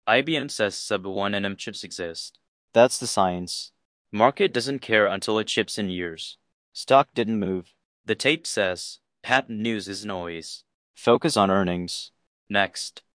IBM says sub-1 nm chips exist. That's the science. Market doesn't care until it ships in years. Stock didn't move. The tape says patent news is noise. Focus on earnings. Next.